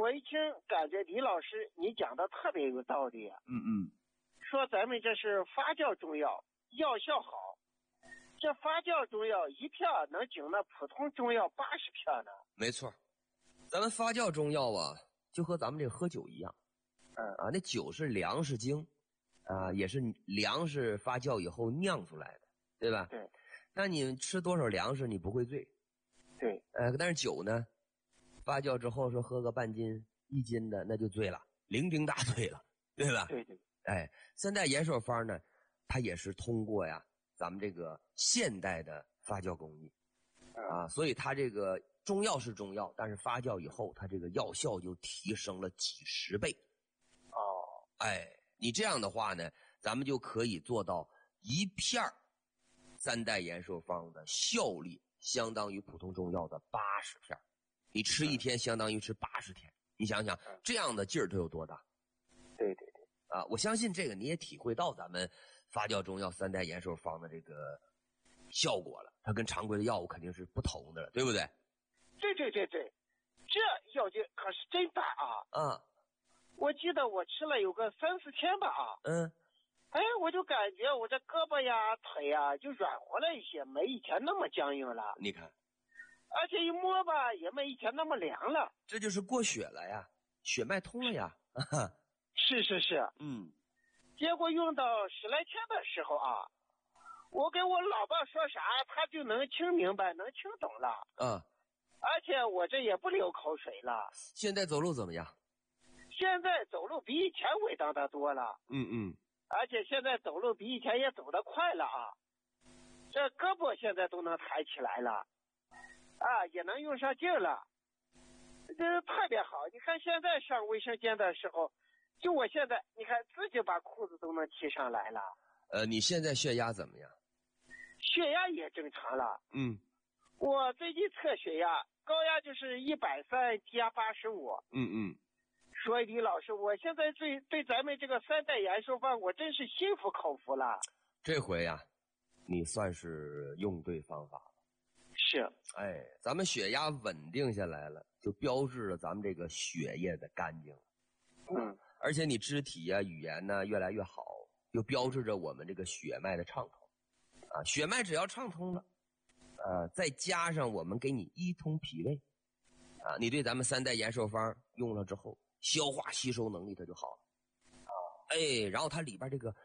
我一听感觉李老师你讲的特别有道理啊。说咱们这是发酵中药，药效好，这发酵中药一片能顶那普通中药80片呢。 没错，咱们发酵中药啊，就和咱们这喝酒一样。那酒是粮食精啊，也是粮食发酵以后酿出来的，对吧？ 对。 那你吃多少粮食你不会醉？ 对。 但是酒呢，发酵之后说喝个半斤、1斤的，那就醉了，酩酊大醉了，对吧？ 对对。 三代延寿方呢，它也是通过呀咱们这个现代的发酵工艺所以它这个中药是中药，但是发酵以后它这个药效就提升了几10倍。你这样的话呢，咱们就可以做到一片三代延寿方的效力相当于普通中药的80片，你吃一天相当于吃80天，你想想这样的劲儿它有多大？ 对对对。 我相信这个你也体会到咱们发酵中药三代延寿方的这个效果了，它跟常规的药物肯定是不同的了，对不对？ 对对对对，这药劲可是真大啊！我记得我吃了有个3-4天吧我就感觉我这胳膊呀、腿呀就软和了一些，没以前那么僵硬了。 你看， 而且一摸吧，也没以前那么凉了。 这就是过血了呀，血脉通了呀。 是是是。结果用到10来天的时候我跟我老爸说啥，他就能听明白，能听懂了。而且我这也不流口水了。 现在走路怎么样？ 现在走路比以前稳当的多了。而且现在走路比以前也走得快了这胳膊现在都能抬起来了也能用上劲了，这特别好。你看现在上卫生间的时候，就我现在你看自己把裤子都能提上来了。 你现在血压怎么样？ 血压也正常了。我最近测血压，高压就是130，低压85。所以李老师，我现在对咱们这个三代延寿方，我真是心服口服了。 这回呀，你算是用对方法了。 是。 咱们血压稳定下来了，就标志着咱们这个血液的干净。而且你肢体啊、语言呢越来越好，就标志着我们这个血脉的畅通。血脉只要畅通了，再加上我们给你一通脾胃，你对咱们三代延寿方用了之后，消化吸收能力它就好了。然后它里边这个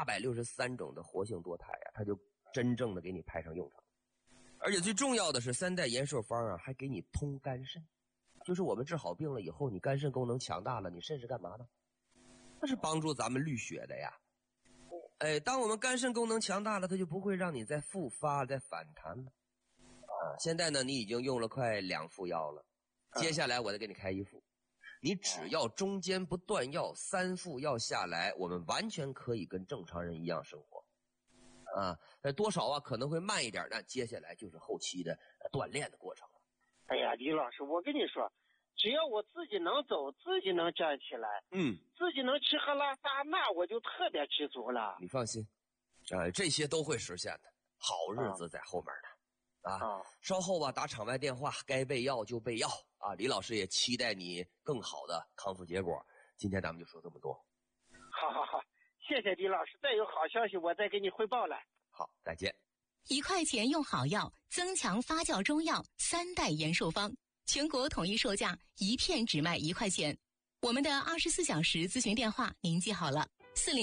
863种的活性多肽它就真正的给你派上用场。而且最重要的是三代延寿方还给你通肝肾，就是我们治好病了以后，你肝肾功能强大了，你肾是干嘛的？它是帮助咱们滤血的呀。当我们肝肾功能强大了，它就不会让你再复发、再反弹了。现在呢，你已经用了快2副药了，接下来我再给你开1副。你只要中间不断药，3副药下来，我们完全可以跟正常人一样生活。多少可能会慢一点，但接下来就是后期的锻炼的过程了。 李老师，我跟你说，只要我自己能走，自己能站起来，自己能吃喝拉撒，那我就特别知足了。 你放心，这些都会实现的，好日子在后面呢。稍后打场外电话，该备药就备药李老师也期待你更好的康复结果。今天咱们就说这么多。 好，谢谢李老师，再有好消息我再给你汇报来。 好，再见。 1块钱用好药，增强发酵中药三代延寿方，全国统一售价，1片只卖1块钱。我们的24小时咨询电话您记好了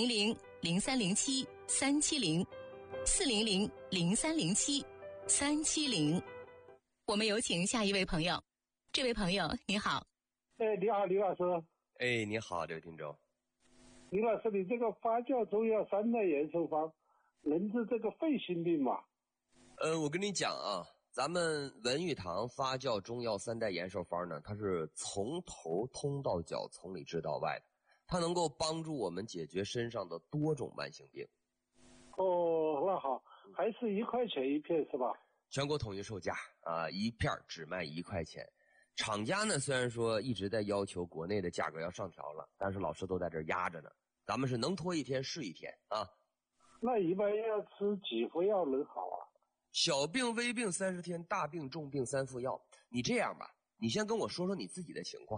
，400-0307-370，400-0307-370。我们有请下一位朋友。这位朋友你好。 你好，李老师。 你好，这位听众。 李老师，你这个发酵中药三代延寿方能治这个肺心病吗？ 我跟你讲咱们文玉堂发酵中药三代延寿方呢，它是从头通到脚，从里治到外的，它能够帮助我们解决身上的多种慢性病。 那好，还是1块钱1片是吧？ 全国统一售价1片只卖1块钱。厂家呢虽然说一直在要求国内的价格要上调了，但是老师都在这压着呢，咱们是能拖1天是1天那一般要吃几副药能好小病微病30天，大病重病3副药。你这样吧，你先跟我说说你自己的情况。